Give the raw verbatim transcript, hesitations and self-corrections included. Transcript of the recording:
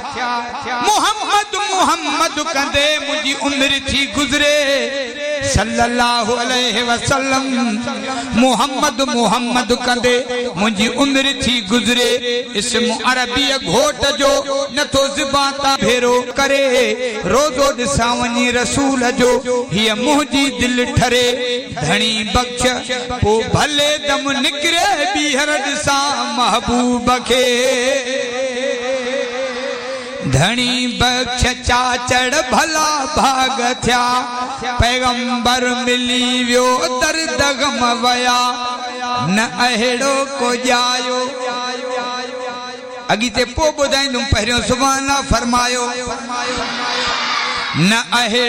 मोहम्मद मोहम्मद कंदे मुझी उम्र थी गुजरे सल्लल्लाहु अलैहि वसल्लम मोहम्मद मोहम्मद कंदे मुझी उम्र थी गुजरे इसम अरबी घोट जो नथो ज़बान ता भेरो करे रोज़ो दिसा वनी रसूल जो हिय मुझी दिल ठरे धनी बख्श पो भले दम निकरे बीहर दिसा महबूब के धनी बख्श चाचड़ भला भाग थया पैगंबर मिली वियो दर्द गम वया न अहेड़ो को जायो अॻिते पोइ ॿुधाईंदुमि पहिरियों सुभान अल्लाह फरमायो न अहेड़ो